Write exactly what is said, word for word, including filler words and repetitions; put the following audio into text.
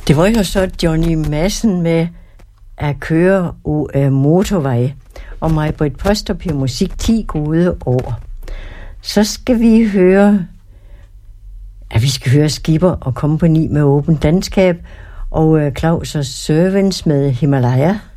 Det var jo så Johnny Madsen med at køre på uh, motorvej, og mig på et postopir musik ti gode år. Så skal vi høre, at vi skal høre Skipper og Kompagni med Åben Danskab, og uh, Claus og Servants med Himalaya.